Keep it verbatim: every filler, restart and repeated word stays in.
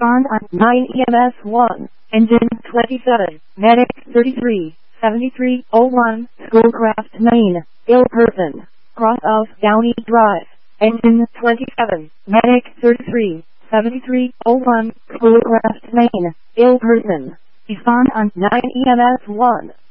Respond on nine E M S one. Engine twenty-seven. Medic thirty-three. seventy-three oh one. Schoolcraft nine. Ill person. Cross of Downey Drive. Engine twenty-seven. Medic thirty-three. seventy-three oh one. Schoolcraft nine. Ill person. Respond on nine E M S one.